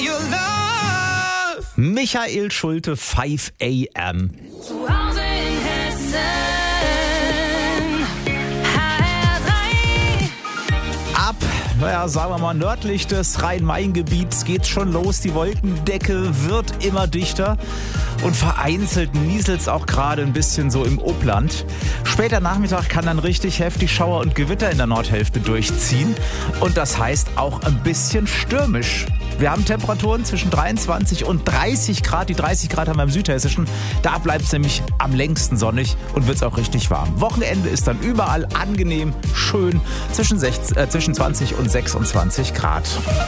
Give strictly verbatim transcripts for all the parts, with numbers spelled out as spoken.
Your love. Michael Schulte, five a.m. Zu Hause in Hessen, H R drei. Ab, naja, sagen wir mal, nördlich des Rhein-Main-Gebiets geht's schon los. Die Wolkendecke wird immer dichter und vereinzelt nieselt's auch gerade ein bisschen so im Upland. Später Nachmittag kann dann richtig heftig Schauer und Gewitter in der Nordhälfte durchziehen und das heißt auch ein bisschen stürmisch. Wir haben Temperaturen zwischen dreiundzwanzig und dreißig Grad. Die dreißig Grad haben wir im Südhessischen. Da bleibt es nämlich am längsten sonnig und wird es auch richtig warm. Wochenende ist dann überall angenehm, schön zwischen, sechzehn, äh, zwischen zwanzig und sechsundzwanzig Grad.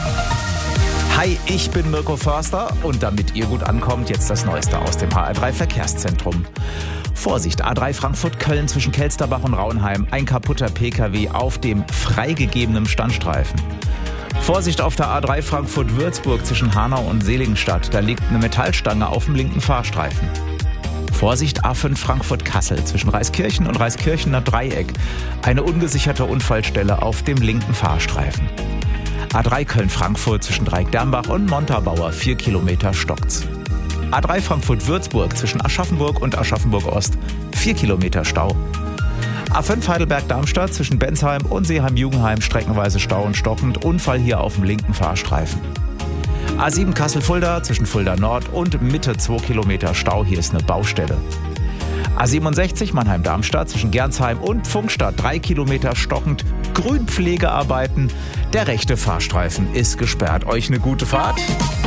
Hi, ich bin Mirko Förster und damit ihr gut ankommt, jetzt das Neueste aus dem H R drei Verkehrszentrum. Vorsicht, A drei Frankfurt-Köln zwischen Kelsterbach und Raunheim. Ein kaputter Pkw auf dem freigegebenen Standstreifen. Vorsicht auf der A drei Frankfurt-Würzburg zwischen Hanau und Seligenstadt. Da liegt eine Metallstange auf dem linken Fahrstreifen. Vorsicht A fünf Frankfurt-Kassel zwischen Reiskirchen und Reiskirchener Dreieck. Eine ungesicherte Unfallstelle auf dem linken Fahrstreifen. A drei Köln-Frankfurt zwischen Dreieck-Dermbach und Montabaur. Vier Kilometer stockt's. A drei Frankfurt-Würzburg zwischen Aschaffenburg und Aschaffenburg-Ost. Vier Kilometer Stau. A fünf Heidelberg-Darmstadt zwischen Bensheim und Seeheim-Jugendheim streckenweise Stau und stockend. Unfall hier auf dem linken Fahrstreifen. A sieben Kassel-Fulda zwischen Fulda Nord und Mitte zwei Kilometer Stau. Hier ist eine Baustelle. A siebenundsechzig Mannheim-Darmstadt zwischen Gernsheim und Pfungstadt. Drei Kilometer stockend. Grünpflegearbeiten. Der rechte Fahrstreifen ist gesperrt. Euch eine gute Fahrt.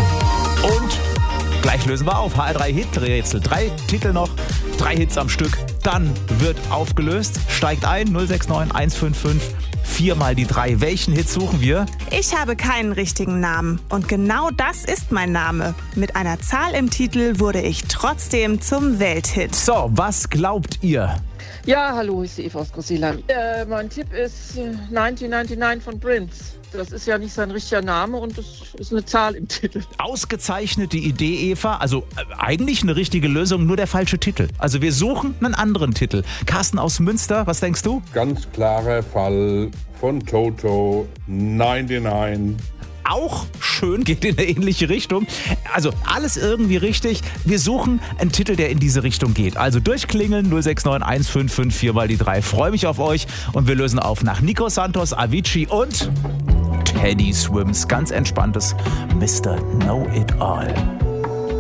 Und gleich lösen wir auf. H R drei Hiträtsel. Drei Titel noch. Drei Hits am Stück. Dann wird aufgelöst. Steigt ein null sechs neun eins fünf fünf vier mal die drei. Welchen Hit suchen wir? Ich habe keinen richtigen Namen. Und genau das ist mein Name. Mit einer Zahl im Titel wurde ich trotzdem zum Welthit. So, was glaubt ihr? Ja, hallo, ich bin Eva aus Großseeland. Äh, mein Tipp ist äh, neunzehnhundertneunundneunzig von Prince. Das ist ja nicht sein richtiger Name und das ist eine Zahl im Titel. Ausgezeichnete Idee, Eva. Also äh, eigentlich eine richtige Lösung, nur der falsche Titel. Also wir suchen einen anderen Titel. Carsten aus Münster, was denkst du? Ganz klarer Fall von Toto, neunundneunzig. Auch schön, geht in eine ähnliche Richtung. Also alles irgendwie richtig. Wir suchen einen Titel, der in diese Richtung geht. Also durchklingeln null sechs neun eins fünf fünf vier mal die drei. Freue mich auf euch und wir lösen auf nach Nico Santos, Avicii und Teddy Swims. Ganz entspanntes Mister Know It All.